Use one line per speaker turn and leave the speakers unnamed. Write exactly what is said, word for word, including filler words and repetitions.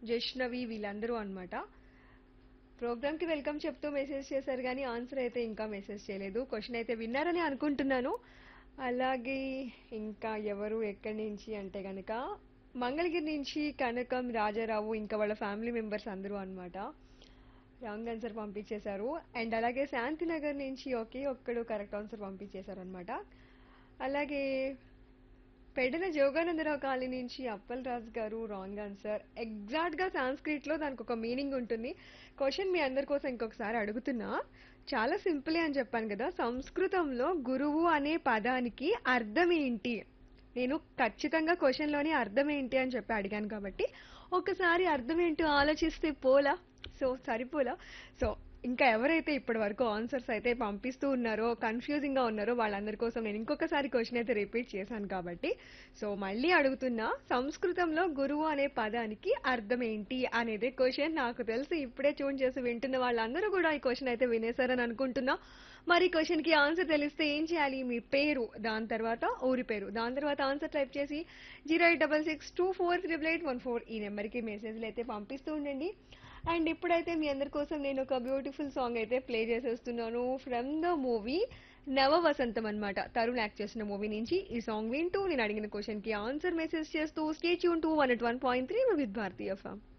జష్నవి వీళ్ళందరూ అన్నమాట. ప్రోగ్రామ్‌కి వెల్కమ్ చెప్తూ మెసేజ్ చేశారు గానీ, ఆన్సర్ అయితే ఇంకా మెసేజ్ చేయలేదు. క్వెషన్ అయితే విన్నారని అనుకుంటున్నాను. అలాగే ఇంకా ఎవరు ఎక్కడి నుంచి అంటే గనక మంగళగిరి నుంచి కనకం రాజారావు ఇంకా వాళ్ళ ఫ్యామిలీ మెంబర్స్ అందరూ అన్నమాట. రాంగ్ ఆన్సర్ పంపించేశారు. అండ్ అలాగే శాంతినగర్ నుంచి ఒకే ఒక్కడు కరెక్ట్ ఆన్సర్ పంపించేశారనమాట. అలాగే పెడన జోగానందరావు కాలనీ నుంచి అప్పల్ రాజు గారు రాంగ్ ఆన్సర్. ఎగ్జాక్ట్ గా సాంస్క్రిట్ లో దానికి ఒక మీనింగ్ ఉంటుంది. క్వశ్చన్ మీ అందరి కోసం ఇంకొకసారి అడుగుతున్నా. చాలా సింపులే అని చెప్పాను కదా. సంస్కృతంలో గురువు అనే పదానికి అర్థం ఏంటి? నేను ఖచ్చితంగా క్వశ్చన్ లోని అర్థం ఏంటి అని చెప్పి అడిగాను కాబట్టి ఒకసారి అర్థం ఏంటో ఆలోచిస్తే పోలా. సో సరిపోలా. సో ఇంకా ఎవరైతే ఇప్పటి వరకు ఆన్సర్స్ అయితే పంపిస్తూ ఉన్నారో కన్ఫ్యూజింగ్ గా ఉన్నారో వాళ్ళందరి కోసం నేను ఇంకొకసారి క్వశ్చన్ అయితే రిపీట్ చేశాను కాబట్టి సో మళ్ళీ అడుగుతున్నా, సంస్కృతంలో గురువు అనే పదానికి అర్థం ఏంటి అనేది క్వశ్చన్. నాకు తెలిసి ఇప్పుడే ట్యూన్ చేసి వింటున్న వాళ్ళందరూ కూడా ఈ క్వశ్చన్ అయితే వినేశారని అనుకుంటున్నా. మరి క్వశ్చన్ కి ఆన్సర్ తెలిస్తే ఏం చేయాలి? మీ పేరు, దాని తర్వాత ఊరి పేరు, దాని తర్వాత ఆన్సర్ టైప్ చేసి zero eight double six two four triple eight one four ఈ నెంబర్కి మెసేజ్లు అయితే పంపిస్తూ ఉండండి. అండ్ ఇప్పుడైతే మీ అందరి కోసం నేను ఒక బ్యూటిఫుల్ సాంగ్ అయితే ప్లే చేసేస్తున్నాను ఫ్రమ్ ద మూవీ నవ వసంతం అన్నమాట. తరుణ్ యాక్ట్ చేసిన మూవీ నుంచి ఈ సాంగ్ వింటూ నేను అడిగిన క్వశ్చన్ కి ఆన్సర్ మెసేజ్ చేస్తూ stay tune to one at one point three with Bharatiya FM.